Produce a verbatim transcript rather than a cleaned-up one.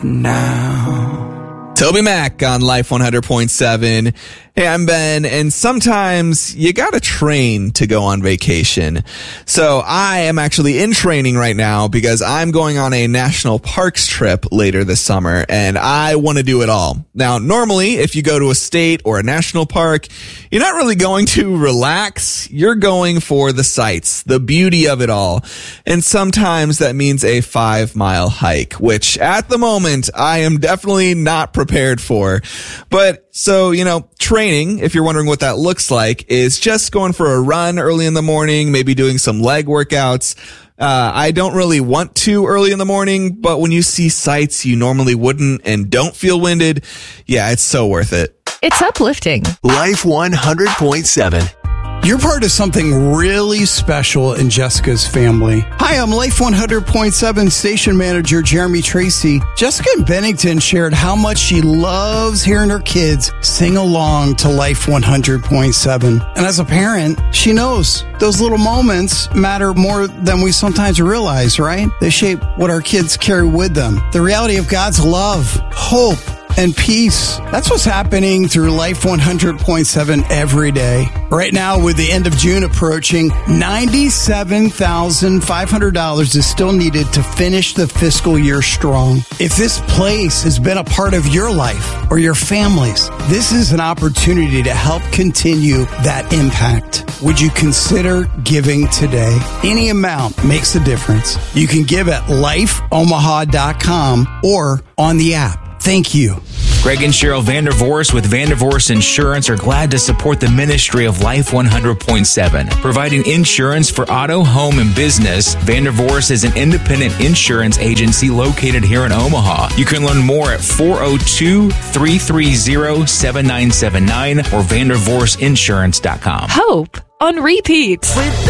now. Toby Mac on Life one hundred point seven. Hey, I'm Ben, and sometimes you gotta train to go on vacation. So I am actually in training right now because I'm going on a national parks trip later this summer, and I want to do it all. Now, normally, if you go to a state or a national park, you're not really going to relax. You're going for the sights, the beauty of it all. And sometimes that means a five mile hike, which at the moment I am definitely not prepared for. But so, you know, training, if you're wondering what that looks like, is just going for a run early in the morning, maybe doing some leg workouts. Uh, I don't really want to early in the morning, but when you see sights you normally wouldn't and don't feel winded, yeah, it's so worth it. It's uplifting. Life one hundred point seven. You're part of something really special in Jessica's family. Hi, I'm Life one hundred point seven station manager Jeremy Tracy. Jessica in Bennington shared how much she loves hearing her kids sing along to Life one hundred point seven. And as a parent, she knows those little moments matter more than we sometimes realize, right? They shape what our kids carry with them. The reality of God's love, hope, and peace. That's what's happening through Life one hundred point seven every day. Right now, with the end of June approaching, ninety-seven thousand five hundred dollars is still needed to finish the fiscal year strong. If this place has been a part of your life or your family's, this is an opportunity to help continue that impact. Would you consider giving today? Any amount makes a difference. You can give at life omaha dot com or on the app. Thank you. Greg and Cheryl Vandervorst with Vandervorst Insurance are glad to support the ministry of Life one hundred point seven. Providing insurance for auto, home, and business, Vandervorst is an independent insurance agency located here in Omaha. You can learn more at four oh two, three three zero, seven nine seven nine or vandervorst insurance dot com. Hope on repeat. With